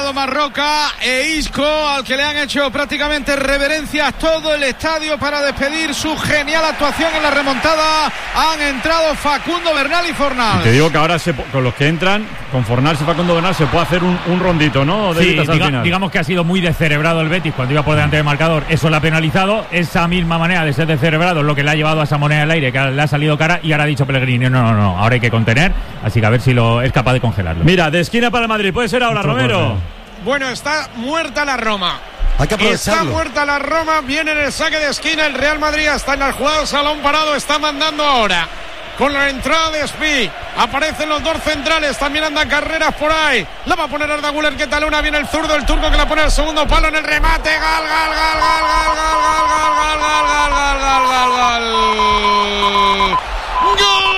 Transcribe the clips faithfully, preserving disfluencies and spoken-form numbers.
llegado Marroca e Isco, al que le han hecho prácticamente reverencias todo el estadio para despedir su genial actuación en la remontada. Han entrado Facundo Bernal y Fornals. Te digo que ahora se, con los que entran, con Fornals y Facundo Bernal, se puede hacer un, un rondito, ¿no? De sí, diga, al final. Digamos que ha sido muy descerebrado el Betis cuando iba por delante del marcador. Eso le ha penalizado. Esa misma manera de ser descerebrado es lo que le ha llevado a esa moneda al aire, que le ha salido cara, y ahora ha dicho Pellegrini, no, no, no, ahora hay que contener. Así que a ver si lo es capaz de congelarlo. Mira, de esquina para el Madrid, puede ser ahora, Romero. Bueno, está muerta la Roma. Hay que aprovecharlo. Está muerta la Roma, viene en el saque de esquina. El Real Madrid está en la jugada, salón parado, está mandando ahora. Con la entrada de Spi, aparecen los dos centrales, también andan carreras por ahí. La va a poner Arda Güler, que talona, viene el zurdo, el turco que la pone al segundo palo en el remate. Gal, gal, gal, gal, gal, gal, gal, gal, gal, gal, gal, gal, gal, gal. ¡Gol!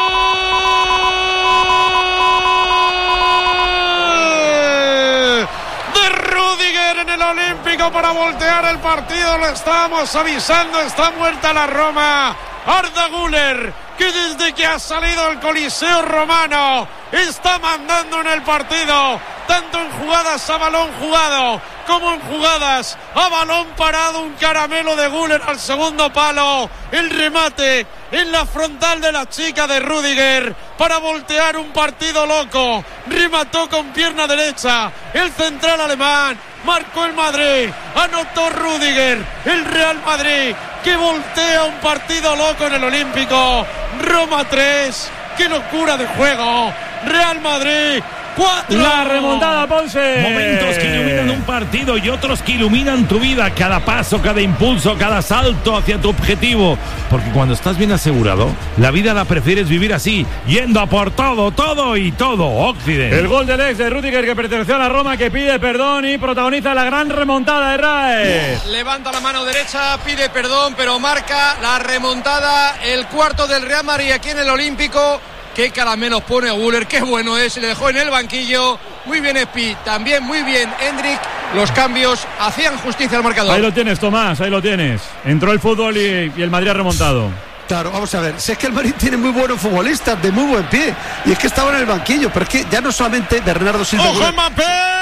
De Rudiger en el Olímpico para voltear el partido, lo estábamos avisando, está muerta la Roma. Arda Güler, que desde que ha salido el Coliseo Romano está mandando en el partido, tanto en jugadas a balón jugado como en jugadas a balón parado. Un caramelo de Güler al segundo palo, el remate en la frontal de la chica de Rudiger para voltear un partido loco. Remató con pierna derecha el central alemán, marcó el Madrid, anotó Rudiger, el Real Madrid que voltea un partido loco en el Olímpico. Roma tres, qué locura de juego. Real Madrid cuatro. La remontada, Ponce. Momentos que iluminan un partido y otros que iluminan tu vida. Cada paso, cada impulso, cada salto hacia tu objetivo. Porque cuando estás bien asegurado, la vida la prefieres vivir así, yendo a por todo, todo y todo. Occidente. El gol del ex de Rudiger, que perteneció a la Roma, que pide perdón y protagoniza la gran remontada de Rae. Levanta la mano derecha, pide perdón, pero marca la remontada. El cuarto del Real Madrid aquí en el Olímpico. Qué caramelos pone Güler, qué bueno es, le dejó en el banquillo. Muy bien Spi, también muy bien Hendrik. Los cambios hacían justicia al marcador. Ahí lo tienes, Tomás, ahí lo tienes. Entró el fútbol y, y el Madrid ha remontado. Claro, vamos a ver, si es que el Madrid tiene muy buenos futbolistas, de muy buen pie, y es que estaba en el banquillo, pero es que ya no solamente Bernardo Silva... ¡Ojo, Mbappé!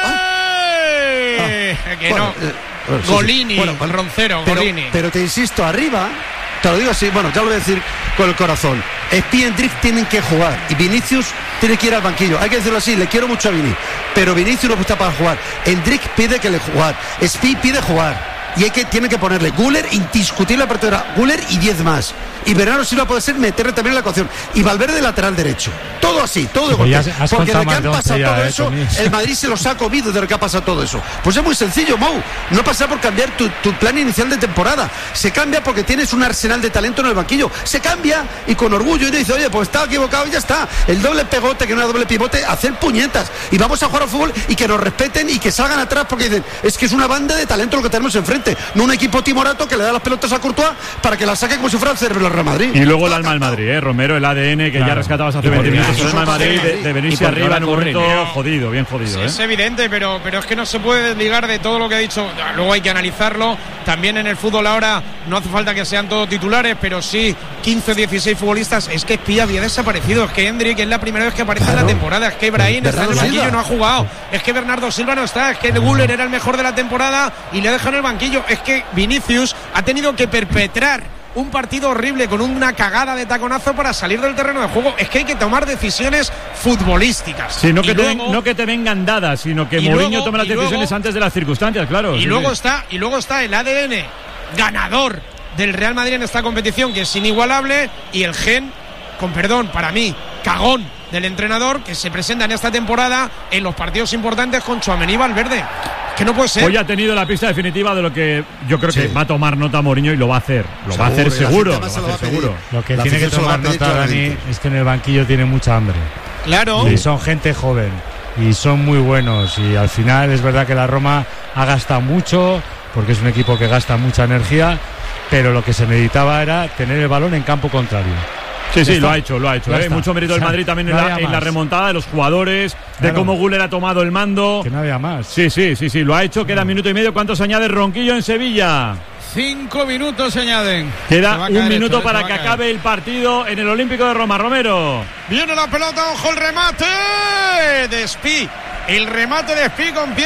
¿Ah? Ah, que bueno, no. Eh, bueno, sí, Golini, sí. Bueno, el roncero, pero, Golini. Pero te insisto, arriba... Te lo digo así, bueno, ya lo voy a decir con el corazón. Spi y Hendrik tienen que jugar y Vinicius tiene que ir al banquillo. Hay que decirlo así, le quiero mucho a Vini, pero Vinicius no está para jugar. Hendrik pide que le jugar, Spi pide jugar. Y hay que, tiene que ponerle Güler, indiscutible apertura, Güler y diez más. Y Bernardo Silva puede ser meterle también en la ecuación. Y Valverde lateral derecho. Todo así, todo de golpe. Porque de que han pasado todo eh, eso, Tommy. El Madrid se los ha comido de lo que ha pasado todo eso. Pues es muy sencillo, Mou. No pasa por cambiar tu, tu plan inicial de temporada. Se cambia porque tienes un arsenal de talento en el banquillo. Se cambia y con orgullo. Y dice, oye, pues estaba equivocado y ya está. El doble pegote, que no era doble pivote, hacer puñetas. Y vamos a jugar al fútbol y que nos respeten y que salgan atrás porque dicen, es que es una banda de talento lo que tenemos enfrente. No un equipo timorato que le da las pelotas a Courtois para que las saque como si fuera el cerebro del Real Madrid. Y luego el alma del Madrid, ¿eh? Romero, el A D N que claro. ya rescatabas hace veinte minutos. El alma del Madrid de, de venirse arriba en un momento jodido, bien jodido. Sí, ¿eh? Es evidente, pero, pero es que no se puede desligar de todo lo que ha dicho. Luego hay que analizarlo. También en el fútbol ahora no hace falta que sean todos titulares, pero sí quince o dieciséis futbolistas. Es que Spi había desaparecido. Es que Hendrik es la primera vez que aparece claro. en la temporada. Es que Brahim está en el banquillo y no ha jugado. Es que Bernardo Silva no está. Es que Güler era el mejor de la temporada y le dejan el banquillo. Es que Vinicius ha tenido que perpetrar un partido horrible con una cagada de taconazo para salir del terreno de juego. Es que hay que tomar decisiones futbolísticas. Sí, no que, y te, luego, ven, no que te vengan dadas, sino que Mourinho tome las decisiones luego, antes de las circunstancias, claro. Y sí, luego sí. está, y luego está el A D N ganador del Real Madrid en esta competición, que es inigualable, y el gen, con perdón, para mí, cagón del entrenador, que se presenta en esta temporada en los partidos importantes con Tchouaméni y Valverde. Que no puede ser. Hoy ha tenido la pista definitiva de lo que yo creo sí. que va a tomar nota Mourinho y lo va a hacer. Lo seguro, va a hacer seguro. Lo, va a hacer seguro. Lo que la tiene que tomar nota, Dani, es que en el banquillo tiene mucha hambre. Claro. Y son gente joven y son muy buenos. Y al final es verdad que la Roma ha gastado mucho, porque es un equipo que gasta mucha energía, pero lo que se necesitaba era tener el balón en campo contrario. Sí, sí, lo ha hecho, lo ha hecho. ¿eh? Mucho mérito del Madrid también en la, en la remontada de los jugadores, claro. de cómo Güler ha tomado el mando. Que no había más. Sí, sí, sí, sí, lo ha hecho. Queda minuto y medio. ¿Cuántos añade Ronquillo en Sevilla? Cinco minutos se añaden. Queda un minuto esto, para que acabe el partido en el Olímpico de Roma. Romero. Viene la pelota, ojo el remate de Spi. El remate de Spi con pie.